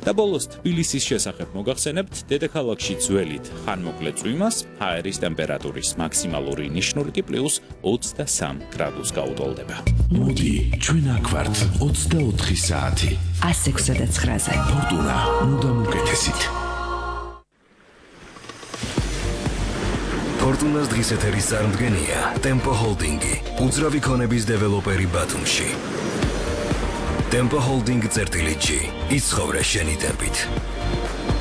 და ბოლოს თბილისის შესახებ მოგახსენებთ, დედაქალაქში ძველით ხანმოკლე წვიმას, ჰაერის ტემპერატურის მაქსიმალური ნიშნული კი +23 გრადუს გაუტოლდება. მოდი, ჩვენ აქ ვართ 24 საათი. 106.9-ზე. ფორტუნა, მუდამ უკეთესით. ფორტუნას დღის ეთერის წარმდგენია Tempo Holding-ი, უძრავი ქონების დეველოპერი ბათუმში. Tempo Holding წერტილი G. იცხოვრე შენი ტემპით.